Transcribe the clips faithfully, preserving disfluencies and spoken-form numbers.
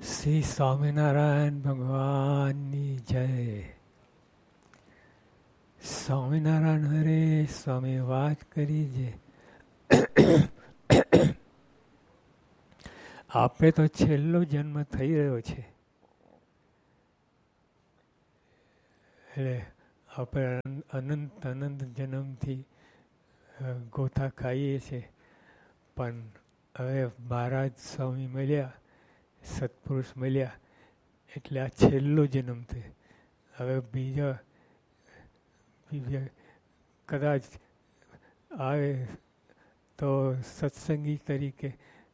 શ્રી સ્વામિનારાયણ ભગવાનની જય. સ્વામિનારાયણ હરે સ્વામી વાત કરી છે. આપણે તો છેલ્લો જન્મ થઈ રહ્યો છે, એટલે આપણે અનંત અનંત જન્મથી ગોથા ખાઈએ છીએ. પણ હવે મહારાજ સ્વામી મળ્યા, સત્પુરુષ મળ્યા, એટલે આ છેલ્લો જન્મ છે. હવે બીજા બીજા કદાચ આવે તો સત્સંગી તરીકે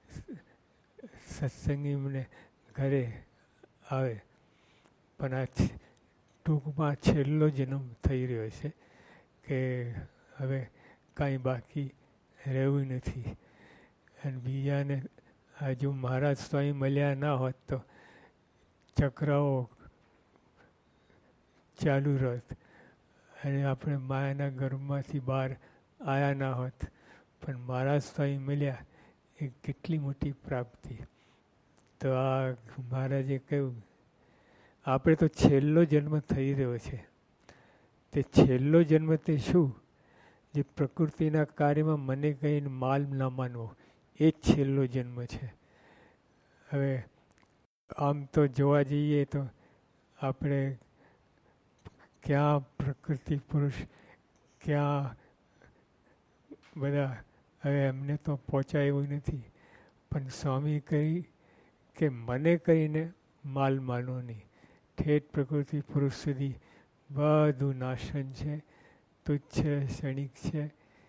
સત્સંગીને ઘરે આવે. પણ આ ટૂંકમાં છેલ્લો જન્મ થઈ રહ્યો છે કે હવે કાંઈ બાકી રહેવું નથી. અને બીજાને હજુ મહારાજ સ્વામી મળ્યા ના હોત તો ચક્રાઓ ચાલુ રહેત અને આપણે માયાના ગર્ભમાંથી બહાર આવ્યા ના હોત. પણ મહારાજ સ્વામી મળ્યા એ કેટલી મોટી પ્રાપ્તિ. તો આ મહારાજે કહ્યું, આપણે તો છેલ્લો જન્મ થઈ રહ્યો છે. તે છેલ્લો જન્મ તે શું? જે પ્રકૃતિના કાર્યમાં મને કહીને માલ ના માનવો, એ જ છેલ્લો જન્મ છે. હવે આમ તો જોવા જઈએ તો આપણે ક્યાં પ્રકૃતિ પુરુષ, ક્યાં બધા, હવે એમને તો પહોંચાય એવું નથી. પણ સ્વામી કહી કે મને કહીને માલ માનો નહીં. ઠેઠ પ્રકૃતિ પુરુષ સુધી બધું નાશન છે, તુચ્છ છે, ક્ષણિક છે.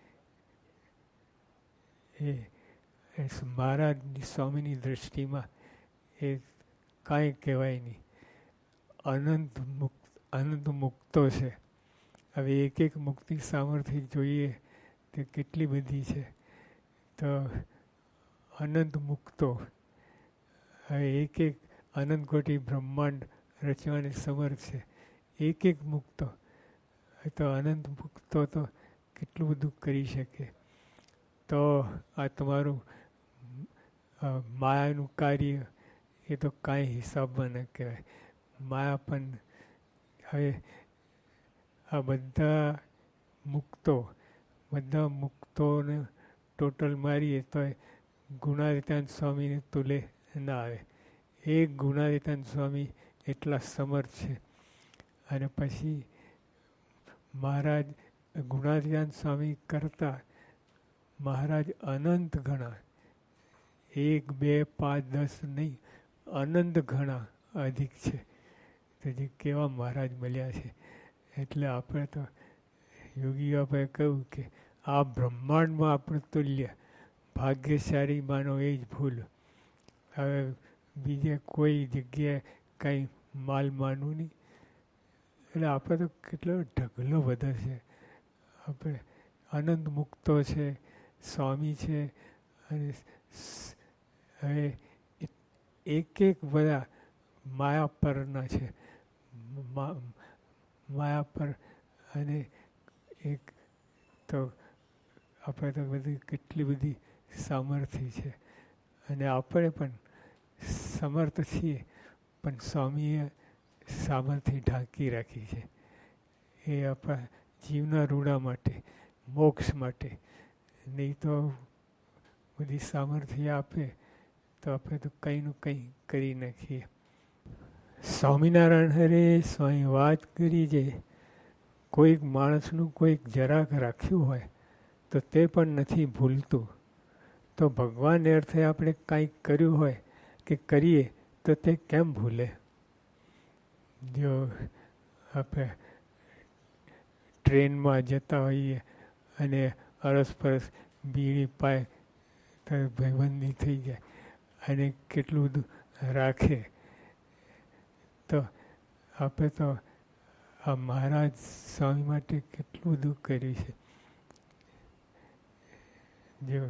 એ મહારાજની સ્વામીની દૃષ્ટિમાં એ કાંઈ કહેવાય નહીં. અનંત મુક્ત અનંત મુક્તો છે. હવે એક એક મુક્તિ સામર્થ્ય જોઈએ તે કેટલી બધી છે. તો અનંત મુક્તો, હવે એક એક અનંત કોટી બ્રહ્માંડ રચવાની સમર્થ છે. એક એક મુક્તો, તો અનંત મુક્તો તો કેટલું બધું કરી શકે. તો આ તમારું માયાનું કાર્ય એ તો કાંઈ હિસાબમાં ન કહેવાય. માયા પણ હવે આ બધા મુક્તો બધા મુક્તોને ટોટલ મારીએ તો ગુણાતીતાન સ્વામીને તુલે ના આવે. એક ગુણાતીતાન સ્વામી એટલા સમર્થ છે. અને પછી મહારાજ ગુણાતીતાન સ્વામી કરતાં મહારાજ અનંત ગણા, એક બે પાંચ દસ નહીં, અનંત ગણા અધિક છે. તો જે કેવા મહારાજ મળ્યા છે. એટલે આપણે તો યોગી બાપાએ કહ્યું કે આ બ્રહ્માંડમાં આપણું તુલ્ય ભાગ્યશાળી માનો એ જ ભૂલ. હવે બીજે કોઈ જગ્યાએ કંઈ માલ માનવું નહીં. એટલે આપણે તો કેટલો ઢગલો બધો છે. આપણે અનંત મુક્તો છે, સ્વામી છે, અને હવે એક એક બધા માયા પરના છે. માયા પર અને એક તો આપણે તો બધી કેટલી બધી સામર્થ્ય છે. અને આપણે પણ સમર્થ છીએ, પણ સ્વામીએ સામર્થ્ય ઢાંકી રાખી છે. એ આપણા જીવના રૂડા માટે, મોક્ષ માટે. નહીં તો બધી સામર્થ્ય આપે તો આપણે તો કંઈનું કંઈ કરી નાખીએ. સ્વામિનારાયણ હરે સ્વામી વાત કરી છે. કોઈક માણસનું કોઈક જરાક રાખ્યું હોય તો તે પણ નથી ભૂલતું. તો ભગવાન અર્થે આપણે કાંઈક કર્યું હોય કે કરીએ તો તે કેમ ભૂલે? જો આપણે ટ્રેનમાં જતા હોઈએ અને અરસપરસ બીડી પાય તો ભાઈબંધી થઈ જાય અને કેટલું બધું રાખે. તો આપણે તો આ મહારાજ સ્વામી માટે કેટલું બધું કર્યું છે. જો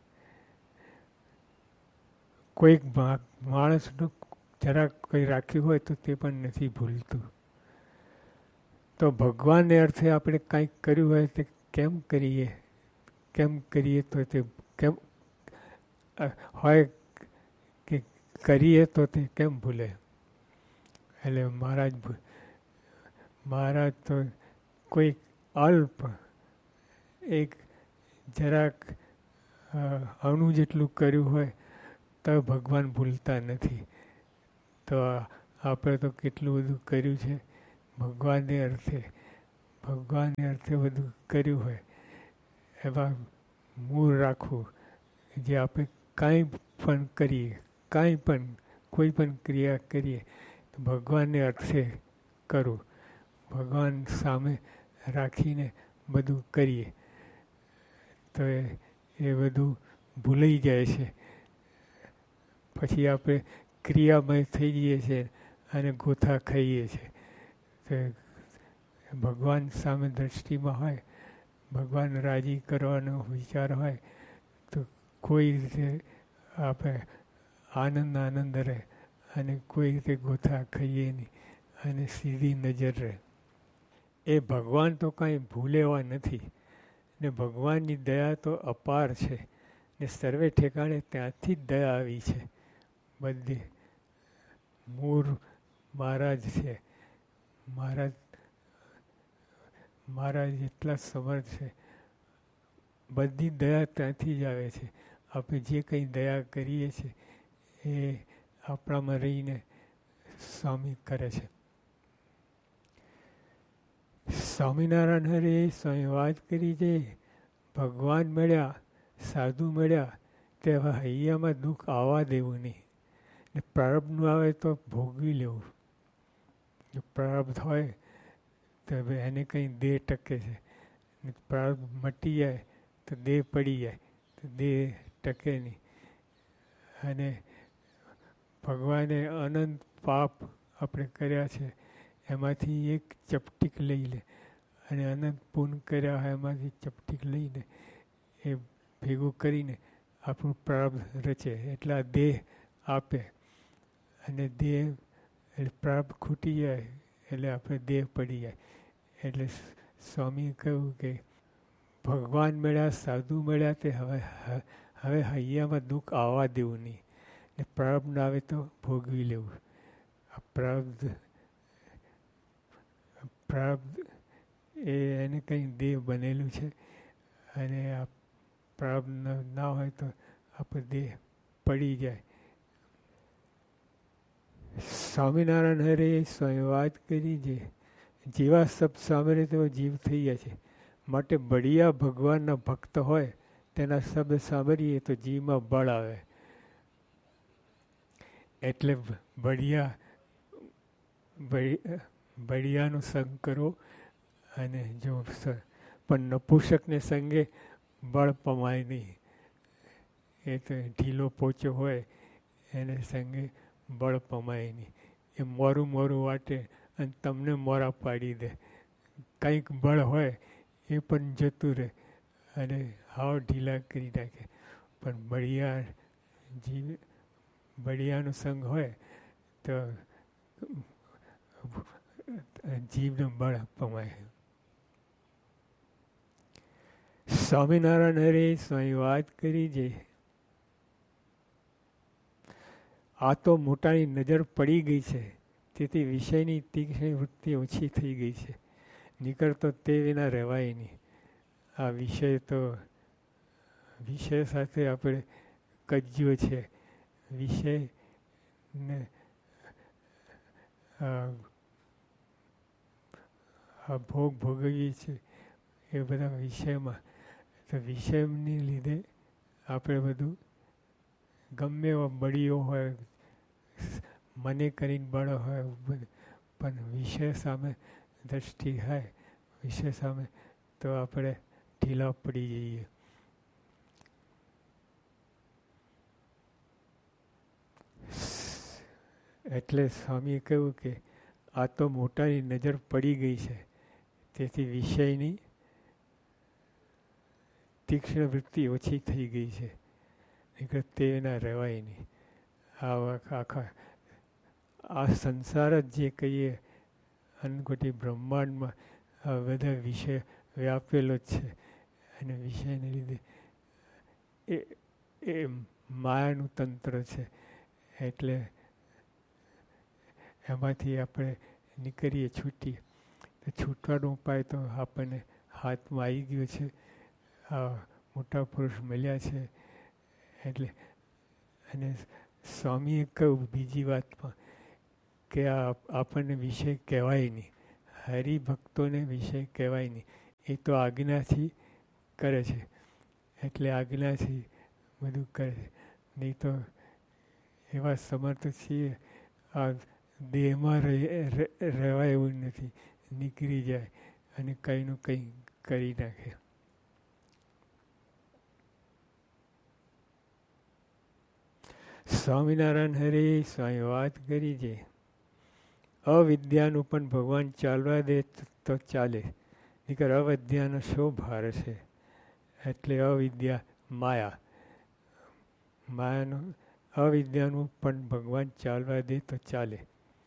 કોઈક માણસનું જરાક કંઈ રાખ્યું હોય તો તે પણ નથી ભૂલતું. તો ભગવાનને અર્થે આપણે કાંઈક કર્યું હોય તે કેમ કરીએ કેમ કરીએ તો તે કેમ હોય કે કરીએ તો તે કેમ ભૂલે. એટલે મહારાજ મહારાજ તો કોઈક અલ્પ એક જરાક અણુ જેટલું કર્યું હોય તો ભગવાન ભૂલતા નથી. તો આપણે તો કેટલું બધું કર્યું છે ભગવાનને અર્થે. ભગવાનને અર્થે બધું કર્યું હોય એમાં મૂળ રાખવું. જે આપણે કાંઈ પણ કરીએ, કાંઈ પણ કોઈ પણ ક્રિયા કરીએ તો ભગવાનને અર્થે કરવું. ભગવાન સામે રાખીને બધું કરીએ તો એ એ બધું ભૂલાઈ જાય છે. પછી આપણે ક્રિયામય થઈ જઈએ છીએ અને ગોથા ખાઈએ છીએ. તો ભગવાન સામે દ્રષ્ટિમાં હોય, ભગવાન રાજી કરવાનો વિચાર હોય તો કોઈ રીતે આપણે આનંદ આનંદ રહે અને કોઈ રીતે ગોથા ખાઈએ નહીં અને સીધી નજર રહે. એ ભગવાન તો કાંઈ ભૂલે એવા નથી ને ભગવાનની દયા તો અપાર છે ને સર્વે ઠેકાણે ત્યાંથી જ દયા આવી છે. બધી મૂળ મહારાજ છે. મહારાજ મહારાજ એટલા સમર્થ છે. બધી દયા ત્યાંથી જ આવે છે. આપણે જે કંઈ દયા કરીએ છીએ એ આપણામાં રહીને સ્વામી કરે છે. સ્વામિનારાયણ હરે સ્વામી વાત કરી છે ભગવાન મળ્યા, સાધુ મળ્યા તે હવે હૈયામાં દુઃખ આવવા દેવું નહીં. ને પ્રારબ્ધનું આવે તો ભોગવી લેવું. જો પ્રારબ્ધ હોય તો હવે એને કંઈ દેહ ટકે છે ને પ્રારબ્ધ મટી જાય તો દેહ પડી જાય તો દેહ ટકે નહીં. અને ભગવાને અનંત પાપ આપણે કર્યા છે એમાંથી એક ચપટીક લઈ લે અને અનંત પૂન કર્યા હોય એમાંથી ચપટીક લઈને એ ભેગું કરીને આપણું પ્રારબ્ધ રચે. એટલા દેહ આપે અને દેહ એટલે પ્રારબ્ધ ખૂટી જાય એટલે આપણે દેહ પડી જાય. એટલે સ્વામીએ કહ્યું કે ભગવાન મળ્યા, સાધુ મળ્યા તે હવે હવે હૈયામાં દુઃખ આવવા દેવું નહીં ને પ્રારબ્ધ ના આવે તો ભોગવી લેવું. આ પ્રારબ્ધ પ્રારબ્ધ એ એને કંઈ દેહ બનેલું છે અને આ પ્રારબ્ધ ના હોય તો આપણે દેહ પડી જાય. સ્વામિનારાયણ હરે સ્વામી વાત કરી છે જેવા શબ્દ સાંભળે તેવો જીવ થઈ જાય છે. માટે બળિયા ભગવાનના ભક્ત હોય તેના શબ્દ સાંભળીએ તો જીવમાં બળ આવે. એટલે બળિયા બળિયાનો સંગ કરો અને જો પણ નપુંસકને સંગે બળ પમાય નહીં. એ તો ઢીલો પોચો હોય એને સંગે બળ પમાય નહીં. એ મોરું મોરું વાટે અને તમને મોરા પાડી દે. કંઈક બળ હોય એ પણ જતું રહે અને હાવ ઢીલા કરી નાખે. પણ બળિયા જીવ બળિયાનો સંગ હોય તો જીવનું બળ પમાય. સ્વામિનારાયણ હરે સ્વામી વાત કરી છે આ તો મોટાની નજર પડી ગઈ છે તેથી વિષયની તીક્ષ્ણ વૃત્તિ ઓછી થઈ ગઈ છે. નીકળતો તે વિના રહેવાય નહીં. આ વિષય તો વિષય સાથે આપણે કજ્યો છે. વિષય ને આ ભોગ ભોગવીએ છીએ એ બધા વિષયમાં. તો વિષયની લીધે આપણે બધું ગમે એવા બળીઓ હોય મને કરીને બળ હોય પણ વિષય સામે દ્રષ્ટિ હોય વિષય સામે તો આપણે ઢીલા પડી જઈએ. એટલે સ્વામીએ કહ્યું કે આ તો મોટાની નજર પડી ગઈ છે તેથી વિષયની તીક્ષ્ણ વૃત્તિ ઓછી થઈ ગઈ છે. નહીંતર તેના રહેવાય નહીં. આ આખા આ સંસાર જ જે કહીએ અનકોટી બ્રહ્માંડમાં આ બધા વિષય વ્યાપેલો જ છે. અને વિષયને લીધે એ એ માયાનું તંત્ર છે. એટલે એમાંથી આપણે નીકળીએ, છૂટીએ. તો છૂટવાનો ઉપાય તો આપણને હાથમાં આવી ગયો છે. આ મોટા પુરુષ મળ્યા છે એટલે. અને સ્વામીએ કહ્યું બીજી વાતમાં કે આ આપણને વિષય કહેવાય નહીં, હરિભક્તોને વિષય કહેવાય નહીં, એ તો આજ્ઞાથી કરે છે. એટલે આજ્ઞાથી બધું કરે છે. નહીં તો એવા સમર્થ છીએ, આ દેહમાં રહેવાય એવું નથી, નીકળી જાય અને કંઈનું કંઈ કરી નાખે. સ્વામિનારાયણ હરે સ્વામી વાત કરી છે, અવિદ્યાનું પણ ભગવાન ચાલવા દે તો ચાલે, નીકળ અવિદ્યાનો શો ભાર છે. એટલે અવિદ્યા માયા, માયાનું અવિદ્યાનું પણ ભગવાન ચાલવા દે તો ચાલે.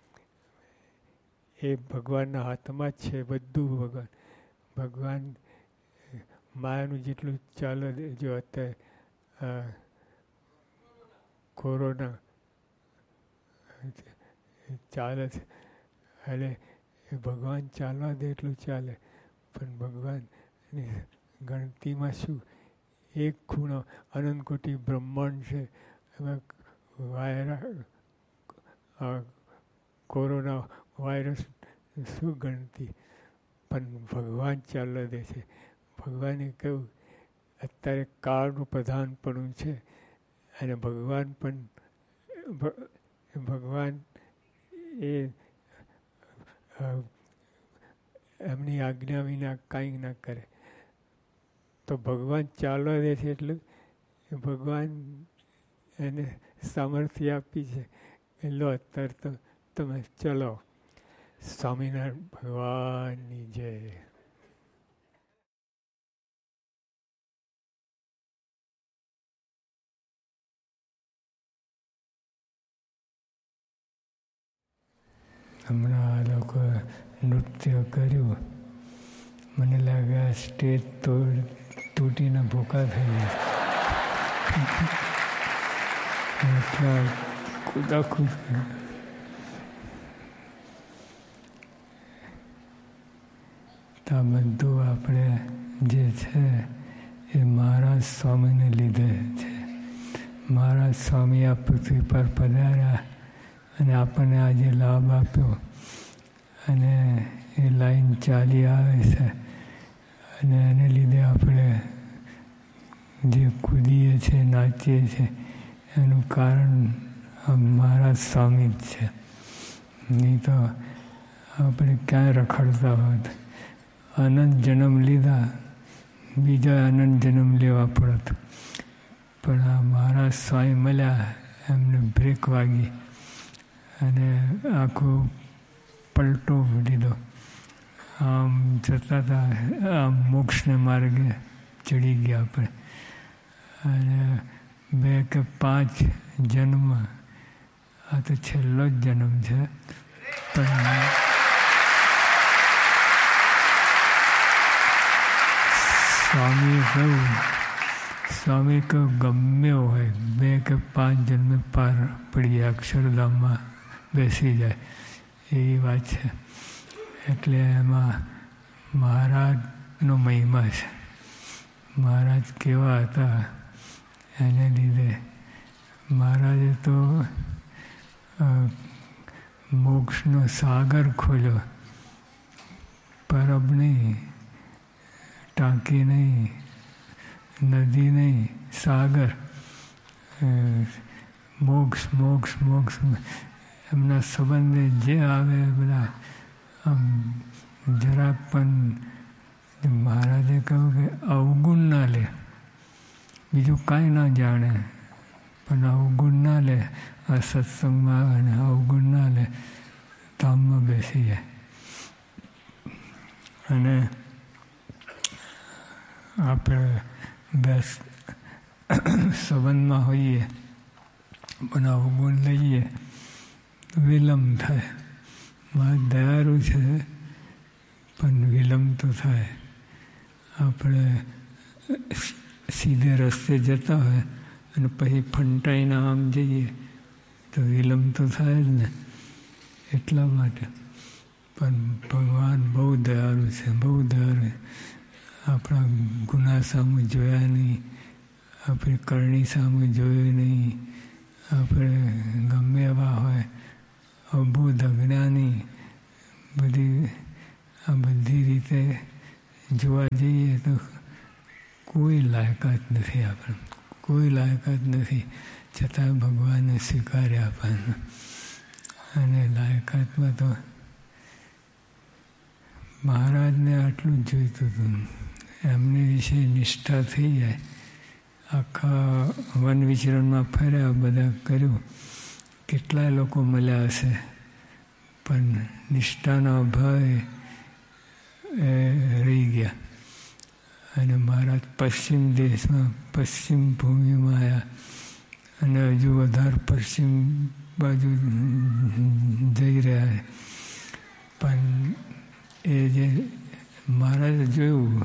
એ ભગવાનના હાથમાં જ છે બધું. ભગવાન ભગવાન માયાનું જેટલું ચાલવા દે. જો અત્યારે કોરોના ચાલે છે એટલે એ ભગવાન ચાલવા દે એટલું ચાલે. પણ ભગવાનની ગણતીમાં શું, એક ખૂણો અનંત કોટી બ્રહ્માંડ છે, એમાં વાયરસ કોરોના વાયરસ શું ગણતી, પણ ભગવાન ચાલવા દે છે. ભગવાને કહ્યું અત્યારે કાળનું પ્રધાનપણું છે અને ભગવાન પણ ભગવાન એ એમની આજ્ઞા વિના કાંઈ ના કરે. તો ભગવાન ચાલવા દે છે એટલે ભગવાન એને સામર્થ્ય આપી છે કે લો અત્યારે તો તમે ચલો. સ્વામિનારાયણ ભગવાનની જય. હમણાં આ લોકો નૃત્ય કર્યું, મને લાગે આ સ્ટેજ તોડ તૂટીને ભૂકા થઈ ગયા. એટલા કુદાકુદ તો આ બધું આપણે જે છે એ મહારાજ સ્વામીને લીધે છે. મહારાજ સ્વામી આ પૃથ્વી પર પધાર્યા અને આપણને આજે લાભ આપ્યો અને એ લાઈન ચાલી આવે છે અને એને લીધે આપણે જે કૂદીએ છીએ, નાચીએ છીએ, એનું કારણ મહારાજ સ્વામી જ છે. નહીં તો આપણે ક્યાંય રખડતા હોત. અનંત જન્મ લીધા, બીજા અનંત જન્મ લેવા પડત. પણ આ મહારાજ સ્વામી મળ્યા, એમને બ્રેક વાગી અને આખો પલટો લીધો. આમ જતા હતા, આમ મોક્ષને માર્ગે ચડી ગયા આપણે. અને બે કે પાંચ જન્મ, આ તો છેલ્લો જ જન્મ છે. પણ સ્વામીએ કહ્યું સ્વામી કહ્યું ગમે હોય બે કે પાંચ જન્મે પાર પડી અક્ષરધામમાં બેસી જાય એવી વાત છે. એટલે એમાં મહારાજનો મહિમા છે. મહારાજ કેવા હતા એને લીધે મહારાજે તો મોક્ષનો સાગર ખોલ્યો. પરબ નહીં, ટાંકી નહીં, નદી નહીં, સાગર. મોક્ષ મોક્ષ મોક્ષ એમના સંબંધે જે આવે બધા આમ જરાક પણ મહારાજે કહ્યું કે અવગુણ ના લે, બીજું કાંઈ ના જાણે પણ અવગુણ ના લે. આ સત્સંગમાં આવે ને અવગુણ ના લે, ધામમાં બેસી જાય. અને આપણે બેસ સંબંધમાં હોઈએ પણ અવગુણ લઈએ વિલંબ થાય. મારે દયાળુ છે પણ વિલંબ તો થાય. આપણે સીધે રસ્તે જતા હોય અને પછી ફંટાઈને આમ જઈએ તો વિલંબ તો થાય જ ને. એટલા માટે પણ ભગવાન બહુ દયાળુ છે, બહુ દયાળુ. આપણા ગુના સામે જોયા નહીં, આપણી કરણી સામે જોયું નહીં, આપણે ગમે એવા હોય અબોધ અજ્ઞાની બધી આ બધી રીતે જોવા જઈએ તો કોઈ લાયકાત નથી આપણે, કોઈ લાયકાત નથી. છતાં ભગવાને સ્વીકાર્યા આપણને. અને લાયકાતમાં તો મહારાજને આટલું જ જોઈતું હતું. એમને વિશે નિષ્ઠા થઈ જાય. આખા વન વિચરણમાં ફર્યા, બધા કર્યું, કેટલાય લોકો મળ્યા હશે, પણ નિષ્ઠાના અભાવે રહી ગયા. અને મહારાજ પશ્ચિમ દેશમાં, પશ્ચિમ ભૂમિમાં આવ્યા અને હજુ વધારે પશ્ચિમ બાજુ જઈ રહ્યા. પણ એ જે મહારાજે જોયું,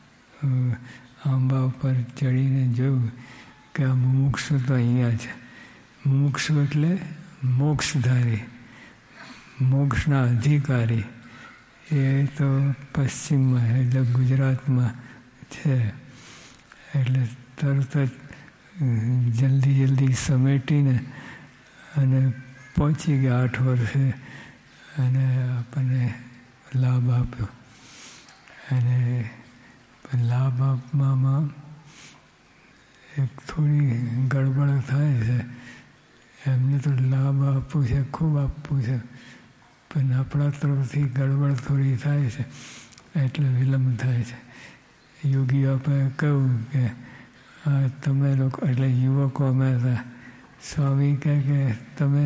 આંબા ઉપર ચડીને જોયું કે આ મુમુક્ષુ તો અહીંયા છે. મુમુક્ષુ એટલે મોક્ષધારી, મોક્ષના અધિકારી. એ તો પશ્ચિમમાં એટલે ગુજરાતમાં છે. એટલે તરત જ જલ્દી જલ્દી સમેટીને અને પહોંચી ગયા આઠ વર્ષે અને આપણને લાભ આપ્યો. અને લાભ આપવામાં એક થોડી ગડબડ થાય છે. એમને તો લાભ આપવું છે, ખૂબ આપવું છે, પણ આપણા તરફથી ગડબડ થોડી થાય છે એટલે વિલંબ થાય છે. યોગીઓ આપણે કહ્યું કે તમે લોકો, એટલે યુવકો અમે હતા, સ્વામી કહે કે તમે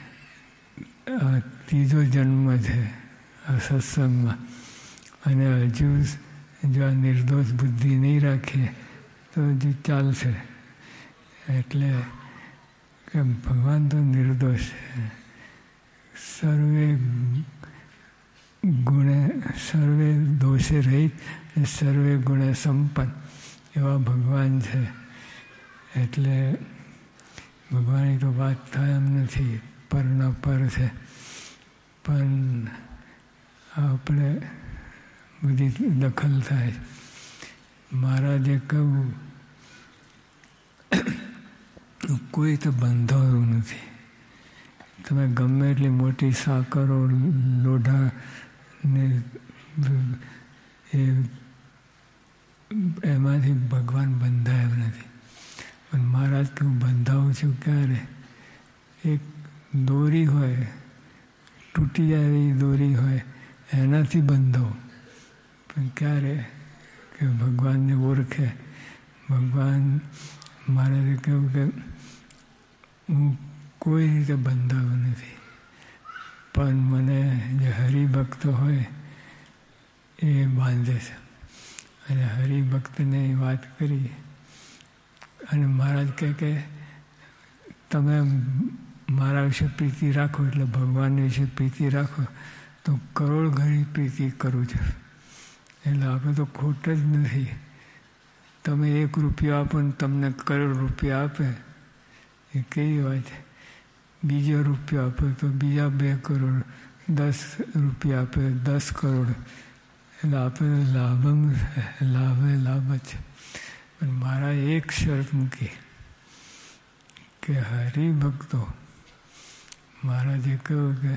ત્રીજો જન્મ છે આ સત્સંગમાં, અને હજુ જો આ નિર્દોષ બુદ્ધિ નહીં રાખીએ તો હજુ ચાલશે. એટલે કે ભગવાન તો નિર્દોષ છે. સર્વે ગુણે, સર્વે દોષે રહિત અને સર્વે ગુણે સંપન્ન એવા ભગવાન છે. એટલે ભગવાનની તો વાત થાય એમ નથી, પરના પર છે. પણ આપણે બધી દખલ થાય. મહારાજે કહ્યું કોઈ તો બંધાયું નથી. તમે ગમે એટલી મોટી સાકરો, લોઢા ને એ એમાંથી ભગવાન બંધાયો નથી. પણ મહારાજ કે હું બંધાવું છું ક્યારે? એક દોરી હોય, તૂટી જાય એવી દોરી હોય, એનાથી બંધાવો. પણ ક્યારે? કે ભગવાનને ઓળખે. ભગવાન મહારાજે કહ્યું કે હું કોઈ રીતે બંધાયો નથી, પણ મને જે હરિભક્ત હોય એ બાંધે છે. અને હરિભક્તને વાત કરી અને મહારાજ કહે કે તમે મારા વિશે પ્રીતિ રાખો, એટલે ભગવાન વિશે પ્રીતિ રાખો તો કરોડ ઘણી પ્રીતિ કરું છું. એટલે આપણે તો ખોટ જ નથી. તમે એક રૂપિયો આપો ને તમને કરોડ રૂપિયા આપે એ કેવી વાત છે. બીજો રૂપિયો આપે તો બીજા બે કરોડ, દસ રૂપિયા આપે દસ કરોડ. એટલે આપણે લાભ લાભે લાભ જ. પણ મારા એક શરત મૂકી કે હરિભક્તો, મહારાજે કહ્યું કે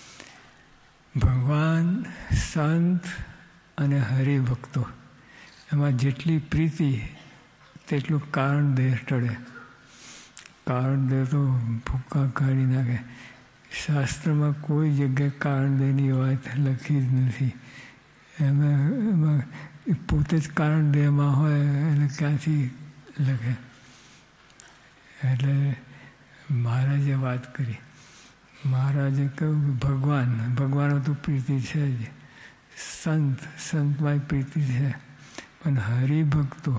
ભગવાન, સંત અને હરિભક્તો એમાં જેટલી પ્રીતિ તેટલું કારણ દેહ ટળે. કારણ દેહ તો ભૂકા કાઢી નાખે. શાસ્ત્રમાં કોઈ જગ્યાએ કારણ દેહની વાત લખી જ નથી. એમાં એમાં પોતે જ કારણ દેહમાં હોય એટલે ક્યાંથી લખે? એટલે મહારાજે વાત કરી. મહારાજે કહ્યું કે ભગવાન, ભગવાન તો પ્રીતિ છે જ. સંત, સંતમાં પ્રીતિ છે. પણ હરિભક્તો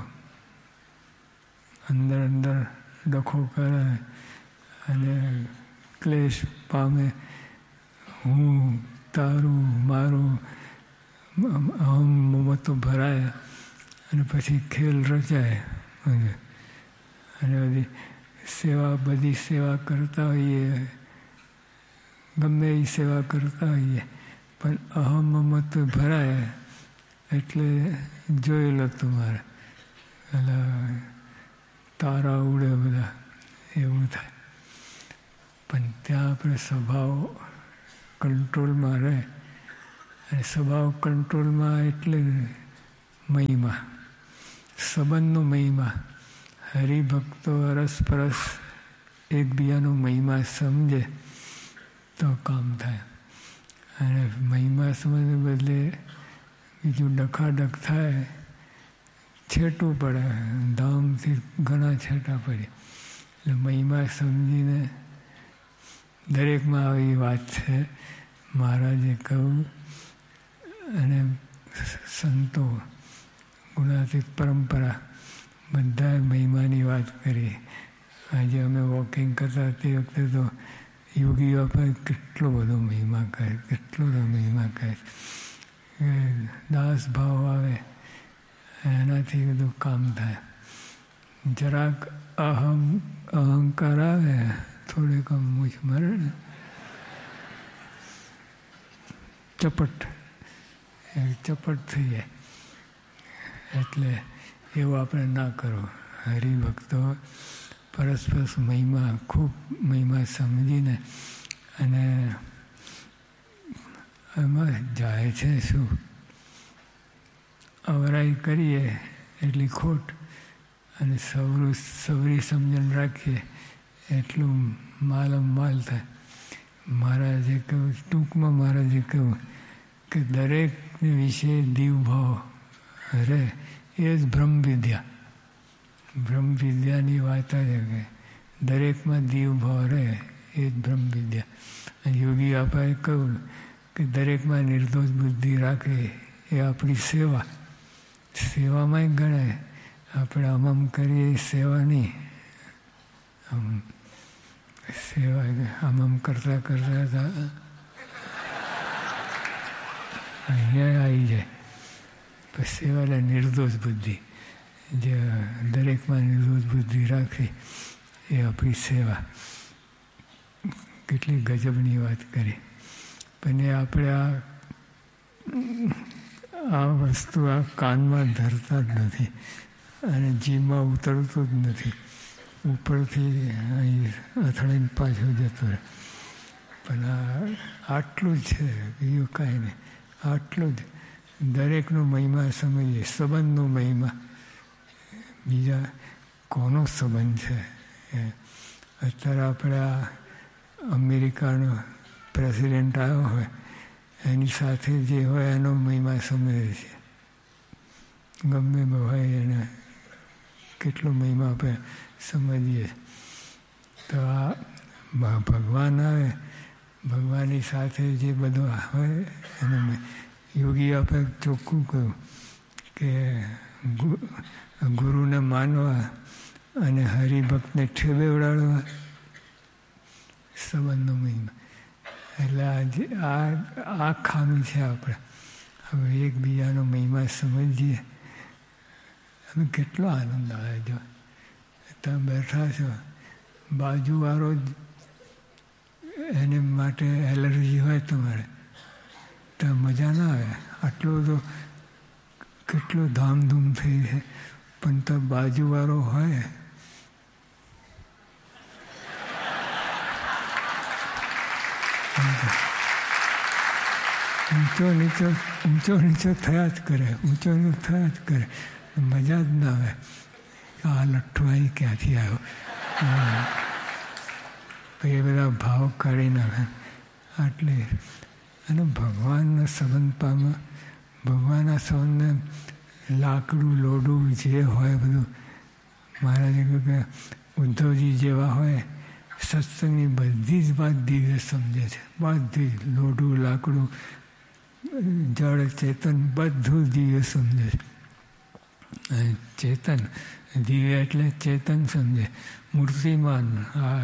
અંદર અંદર ડખો કરે અને ક્લેશ પામે. હું, તારું, મારું, અહમ મમતો ભરાય અને પછી ખેલ રચાય. અને બધી સેવા બધી સેવા કરતા હોઈએ, ગમે એ સેવા કરતા હોઈએ, પણ અહમ મત ભરાય એટલે જોઈ લો તમારે એટલે તારા ઉડે બધા એવું થાય. પણ ત્યાં આપણે સ્વભાવ કંટ્રોલમાં રહે, અને સ્વભાવ કંટ્રોલમાં એટલે મહિમા, સંબંધનો મહિમા. હરિભક્તો અરસપરસ એકબીજાનો મહિમા સમજે તો કામ થાય. અને મહિમા સમજને બદલે બીજું ડખાડખ થાય, છેટું પડે, ધામથી ઘણા છેટા પડે. એટલે મહિમા સમજીને દરેકમાં આવી વાત છે. મહારાજે કહ્યું અને સંતો ગુણાતીત પરંપરા બધાએ મહિમાની વાત કરી. આજે અમે વોકિંગ કરતા તે વખતે તો યોગીઓ પર કેટલો બધો મહિમા કહે, કેટલો બધો મહિમા કહે. દાસ ભાવ આવે એનાથી બધું કામ થાય. જરાક અહમ અહંકાર આવે, થોડીક મૂછ મરે ને ચપટ એ ચપટ થઈ જાય. એટલે એવું આપણે ના કરો. હરિભક્તો પરસ્પર મહિમા, ખૂબ મહિમા સમજીને અને એમાં જાય છે શું અવરાઈ કરીએ એટલી ખોટ, અને સવરું સવરી સમજણ રાખીએ એટલું માલમ માલ થાય. મહારાજે કહ્યું, ટૂંકમાં મહારાજે કહ્યું કે દરેકને વિશે દીવભાવ રહે એ જ બ્રહ્મ વિદ્યા. બ્રહ્મ વિદ્યાની વાત જ કે દરેકમાં દીવભાવ રહે એ જ બ્રહ્મ વિદ્યા. અને યોગી આપાએ કહ્યું કે દરેકમાં નિર્દોષ બુદ્ધિ રાખે એ આપણી સેવા. સેવામાં ગણાય. આપણે આમ આમ કરીએ એ સેવા નહીં. આમ સેવા આમ આમ કરતાં કરતાં અહીંયા આવી જાય. પછી સેવાના નિર્દોષ બુદ્ધિ, જે દરેકમાં નિર્દોષ બુદ્ધિ રાખે એ આપણી સેવા. કેટલી ગજબની વાત કરી. પણ એ આપણે આ આ વસ્તુ આ કાનમાં ધરતા જ નથી અને જીવમાં ઉતરતું જ નથી. ઉપરથી અહીં અથડાઈને પાછો જતો રહે. પણ આ આટલું જ છે, બીજું કાંઈ નહીં. આટલું જ દરેકનો મહિમા સમજીએ. સંબંધનો મહિમા. બીજા કોનો સંબંધ છે? અત્યારે આપણે આ અમેરિકાનો પ્રેસિડેન્ટ આવ્યો હોય એની સાથે જે હોય એનો મહિમા સમજે છે. ગમે હોય એને કેટલો મહિમા આપણે સમજીએ. તો આ ભગવાન આવે, ભગવાનની સાથે જે બધું હોય એનો યોગી આપણે ચોખ્ખું કહ્યું કે ગુરુને માનવા અને હરિભક્તને ઠેબે ઉડાડવા સંબંધનો મહિમા. એટલે આજે આ આ ખામી છે આપણે. હવે એકબીજાનો મહિમા સમજીએ અમે કેટલો આનંદ આવે. જો તમે બેઠા છો, બાજુવાળો જ એને માટે એલર્જી હોય તમારે તો મજા ના આવે. આટલો તો કેટલો ધામધૂમ થઈ છે, પણ તો બાજુવાળો હોય ઊંચો નીચો ઊંચો નીચો થયા જ કરે, ઊંચો નીચો થયા જ કરે. મજા જ ના આવે. આ લઠ્ઠો અહીં ક્યાંથી આવ્યો? એ બધા ભાવ કાઢી નાખે. આટલે અને ભગવાનના સંબંધ પામે. ભગવાનના સંબંધને લાકડું લોડું જે હોય બધું. મહારાજે કહ્યું કે ઉદ્ધવજી જેવા હોય સત્સંગની બધી જ વાત દિવ્ય સમજે છે. બધી જ લોઢું લાકડું જળ ચેતન બધું દિવ્ય સમજે છે. ચેતન દિવ્ય એટલે ચેતન સમજે. મૂર્તિમાન આ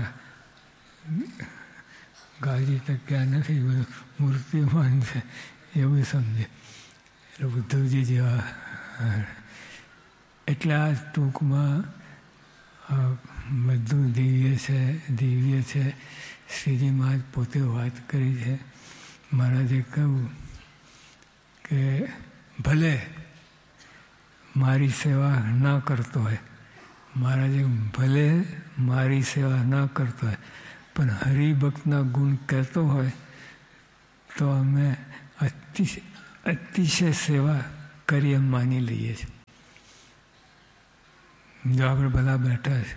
ગાજી તક્યા નથી, બધું મૂર્તિમાન છે એવું સમજે. એટલે ઉદ્ધવજી જેવા. એટલે આ ટૂંકમાં આ બધું દિવ્ય છે, દિવ્ય છે. શ્રીજી મહારાજ પોતે વાત કરી છે. મહારાજે કહ્યું કે ભલે મારી સેવા ના કરતો હોય, મહારાજે ભલે મારી સેવા ના કરતો હોય, પણ હરિભક્તના ગુણ કહેતો હોય તો અમે અતિશય અતિશય સેવા કરી એમ માની લઈએ છીએ. જો આપણે બધા બેઠા છે,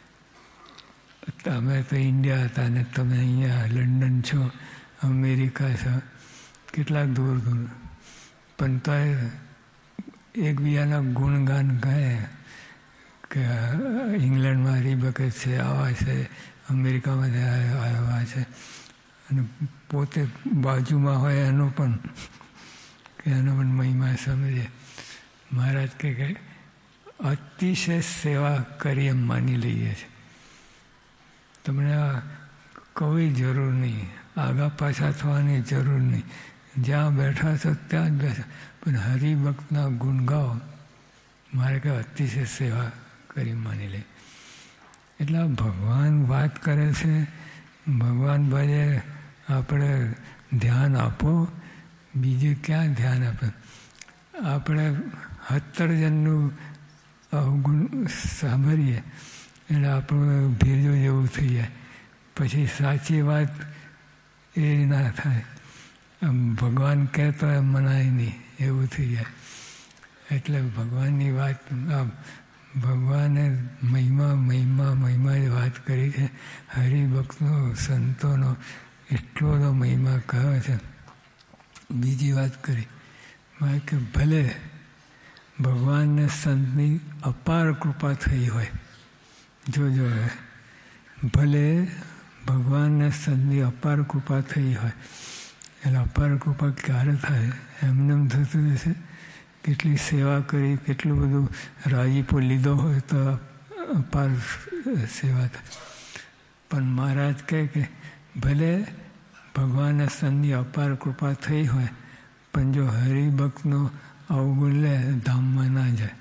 તમે તો ઇન્ડિયા હતા ને તમે અહીંયા લંડન છો, અમેરિકા છો, કેટલાક દૂર દૂર, પણ તો એકબીજાના ગુણગાન કહે કે ઇંગ્લેન્ડમાં હરિભક્ત છે, આવા છે, અમેરિકામાં આવ્યા છે, અને પોતે બાજુમાં હોય એનો પણ કે એનો પણ મહિમા સમજે. મહારાજ કહે કે અતિશય સેવા કરી એમ માની લઈએ છીએ. તમને આ કોઈ જરૂર નહીં, આગા પાછા થવાની જરૂર નહીં. જ્યાં બેઠા છો ત્યાં જ બેઠા, પણ હરિભક્તના ગુણ ગાઓ. મારે કે અતિશય સેવા કરી માની લે. એટલે ભગવાન વાત કરે છે, ભગવાન ભજે આપણે ધ્યાન આપો. બીજે ક્યાં ધ્યાન આપે? આપણે સત્તર જણનું અવગુણ સાંભળીએ એટલે આપણું ભેજો જેવું થઈ જાય. પછી સાચી વાત એ ના થાય. ભગવાન કહેતો એમ મનાય નહીં એવું થઈ જાય. એટલે ભગવાનની વાત, ભગવાને મહિમા મહિમા મહિમા જ વાત કરી છે. હરિભક્તનો, સંતોનો એટલો બધો મહિમા કહ્યો છે. બીજી વાત કરી કે ભલે ભગવાનને સંતની અપાર કૃપા થઈ હોય, જોજો ભલે ભગવાનને સંતની અપાર કૃપા થઈ હોય, એટલે અપાર કૃપા ક્યારે થાય? એમને એમ થતું હશે કેટલી સેવા કરી, કેટલું બધું રાજીપો લીધો હોય તો અપાર સેવા થાય. પણ મહારાજ કહે કે ભલે ભગવાનના સંતની અપાર કૃપા થઈ હોય, પણ જો હરિભક્તનો અવગુણ લે ધામમાં ના જાય.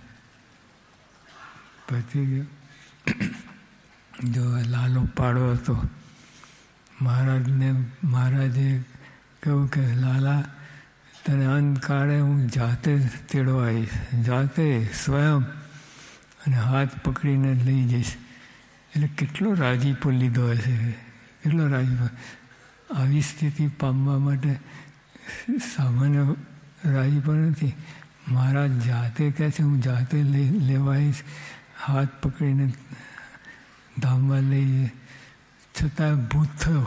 પછી જો લાલો પાડો હતો, મહારાજને મહારાજે કહ્યું કે લાલા તને અંતકાળે હું જાતે તેડવા આવીશ, જાતે સ્વયં, અને હાથ પકડીને લઈ જઈશ. એટલે કેટલો રાજીપો લીધો હશે, કેટલો રાજીપો. આવી સ્થિતિ પામવા માટે સામાન્ય રાજીપો નથી. મહારાજ જાતે કહે છે હું જાતે લઈ લેવા આવીશ, હાથ પકડીને ધામમાં લઈ જઈશ. છતાં ભૂત થયો,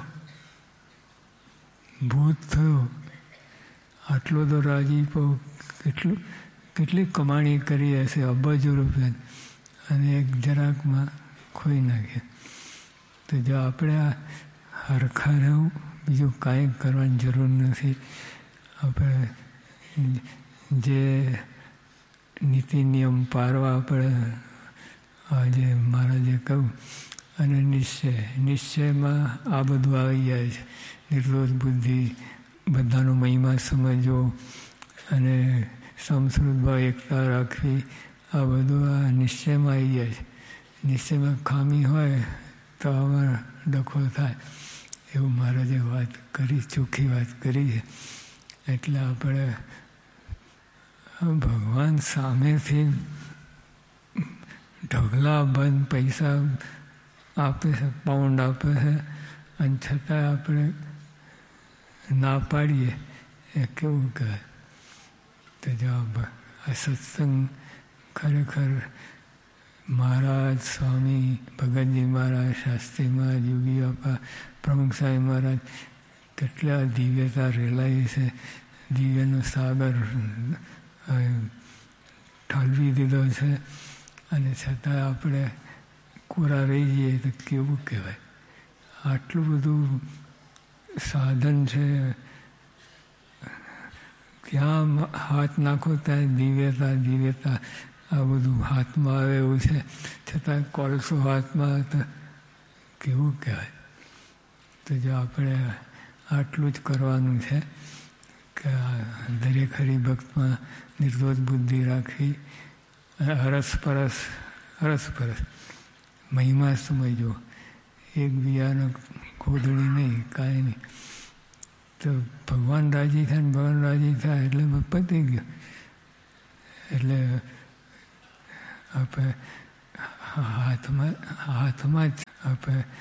ભૂત થયો. આટલો તો રાજીપો, કેટલું કેટલી કમાણી કરી હશે, અબજો રૂપિયા, અને એક જરાકમાં ખોઈ નાખે. તો જો આપણે આ હરખા રહેવું, બીજું કાંઈ કરવાની જરૂર નથી. આપણે જે નીતિ નિયમ પાળવા આપણે આજે મહારાજે કહ્યું, અને નિશ્ચય, નિશ્ચયમાં આ બધું આવી જાય છે. નિર્દોષ બુદ્ધિ, બધાનો મહિમા સમજવો, અને સમશ્રુતભાવ એકતા રાખવી, આ બધું આ નિશ્ચયમાં આવી જાય છે. નિશ્ચયમાં ખામી હોય તો આમાં ડખો થાય, એવું મહારાજે વાત કરી, ચોખ્ખી વાત કરી છે. એટલે આપણે ભગવાન સામેથી ઢગલા બંધ પૈસા આપે છે, પાઉન્ડ આપે છે, અને છતાં આપણે ના પાડીએ એ કેવું કહે? તો જવાબ આ સત્સંગ ખરેખર મહારાજ, સ્વામી ભગતજી મહારાજ, શાસ્ત્રી મહારાજ, યોગી બાપા, પ્રમુખ સાહેબ મહારાજ કેટલા દિવ્યતા રેલાઈ છે. દિવ્યનો સાગર ઠાલવી દીધો છે, અને છતાં આપણે કોરા રહી જઈએ તો કેવું કહેવાય? આટલું બધું સાધન છે, ક્યાં હાથ નાખો ત્યાં દિવ્યતા દિવ્યતા, આ બધું હાથમાં આવે એવું છે, છતાં કોલસો હાથમાં તો કેવું કહેવાય? તો જો આપણે આટલું જ કરવાનું છે કે દરેક હરિભક્તમાં નિર્દોષ બુદ્ધિ રાખવી, અરસપરસ અરસપરસ મહિમા સમજો, એકબીજાનો ખોદણી નહીં, કાંઈ નહીં. તો ભગવાન રાજી થાય ને ભગવાન રાજી થાય એટલે પતી ગયું. એટલે આપણે હાથમાં હાથમાં જ આપણે